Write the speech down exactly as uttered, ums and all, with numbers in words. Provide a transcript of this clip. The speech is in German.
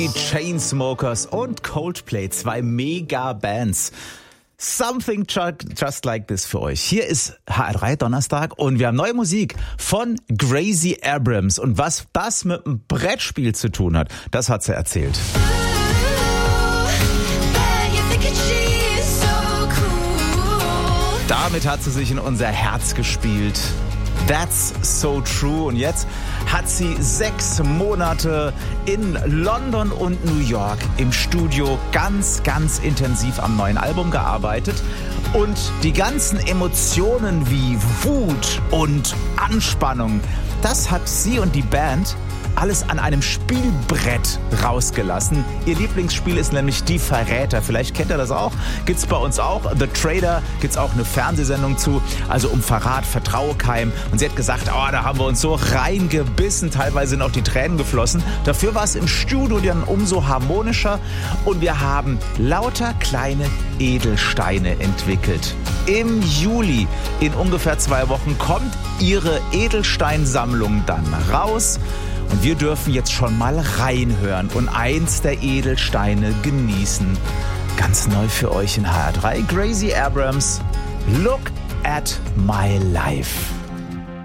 Die Chainsmokers und Coldplay, zwei Mega-Bands. Something just like this für euch. Hier ist H R drei Donnerstag und wir haben neue Musik von Gracie Abrams. Und was das mit einem Brettspiel zu tun hat, das hat sie erzählt. Damit hat sie sich in unser Herz gespielt. That's so true. Und jetzt hat sie sechs Monate in London und New York im Studio ganz, ganz intensiv am neuen Album gearbeitet. Und die ganzen Emotionen wie Wut und Anspannung, das hat sie und die Band alles an einem Spielbrett rausgelassen. Ihr Lieblingsspiel ist nämlich Die Verräter. Vielleicht kennt ihr das auch. Gibt's bei uns auch. The Trader gibt's auch eine Fernsehsendung zu. Also um Verrat, vertraue keinem. Und sie hat gesagt, oh, da haben wir uns so reingebissen. Teilweise sind auch die Tränen geflossen. Dafür war es im Studio dann umso harmonischer. Und wir haben lauter kleine Edelsteine entwickelt. Im Juli, in ungefähr zwei Wochen, kommt ihre Edelsteinsammlung dann raus. Und wir dürfen jetzt schon mal reinhören und eins der Edelsteine genießen. Ganz neu für euch in H R drei. Gracie Abrams, Look at My Life.